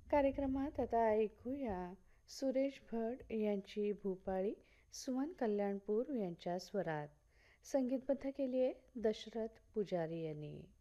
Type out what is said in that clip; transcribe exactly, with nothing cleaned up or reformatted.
कार्यक्रमात आता ऐकूया सुरेश भट यांची भूपाळी सुमन कल्याणपूर यांच्या स्वरात. संगीतबद्ध केली आहे दशरथ पुजारी यांनी.